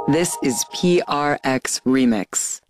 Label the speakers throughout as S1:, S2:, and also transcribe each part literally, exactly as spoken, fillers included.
S1: This is P R X Remix.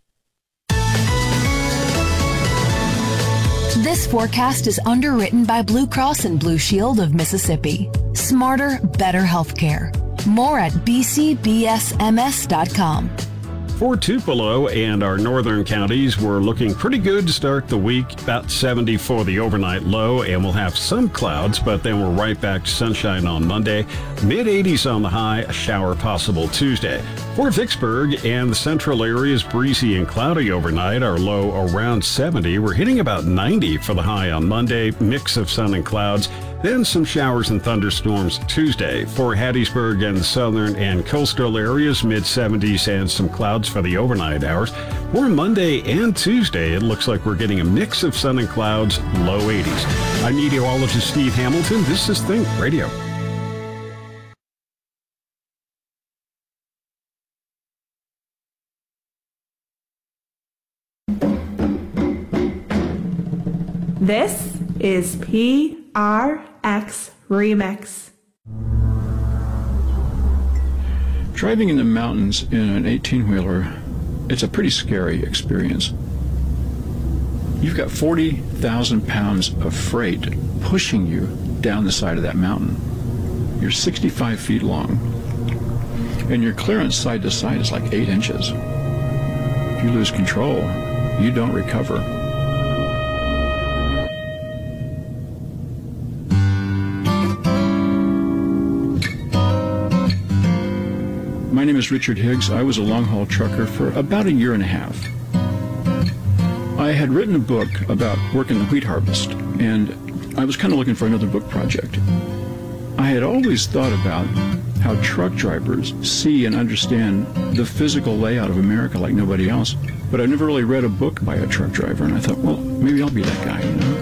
S2: This forecast is underwritten by Blue Cross and Blue Shield of Mississippi. Smarter, better healthcare. More at b c b s m s dot com.
S3: For Tupelo and our northern counties, we're looking pretty good to start the week. About seventy for the overnight low, and we'll have some clouds, but then we're right back to sunshine on Monday. mid eighties on the high, a shower possible Tuesday. For Vicksburg and the central areas, breezy and cloudy overnight, our low around seventy. We're hitting about ninety for the high on Monday, mix of sun and clouds. Then some showers and thunderstorms Tuesday. For Hattiesburg and the southern and coastal areas, mid seventies and some clouds for the overnight hours. For Monday and Tuesday, it looks like we're getting a mix of sun and clouds, low eighties. I'm meteorologist Steve Hamilton. This is Think Radio.
S4: This is P R X Remix.
S5: Driving in the mountains in an eighteen-wheeler, it's a pretty scary experience. You've got forty thousand pounds of freight pushing you down the side of that mountain. You're sixty-five feet long, and your clearance side to side is like eight inches. If you lose control, you don't recover. My name is Richard Higgs. I was a long-haul trucker for about a year and a half. I had written a book about working the wheat harvest, and I was kind of looking for another book project. I had always thought about how truck drivers see and understand the physical layout of America like nobody else, but I never really read a book by a truck driver, and I thought, well, maybe I'll be that guy, you know?